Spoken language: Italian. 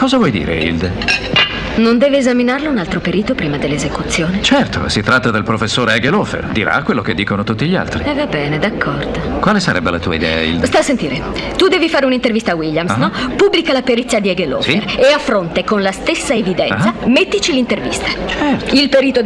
Cosa vuoi dire, Hilde? Non deve esaminarlo un altro perito prima dell'esecuzione? Certo, si tratta del professore Egelhofer. Dirà quello che dicono tutti gli altri. Va bene, d'accordo. Quale sarebbe la tua idea, Hilde? Sta a sentire. Tu devi fare un'intervista a Williams, no? Pubblica la perizia di Egelhofer. Sì. E a fronte, con la stessa evidenza, mettici l'intervista. Certo. Il perito